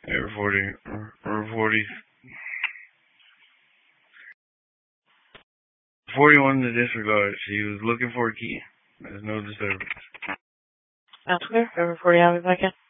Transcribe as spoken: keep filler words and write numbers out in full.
Hey, reporting, reporting, forty-one to disregard. She was looking for a key. There's no disturbance. That's clear. Over forty, I'll be back in.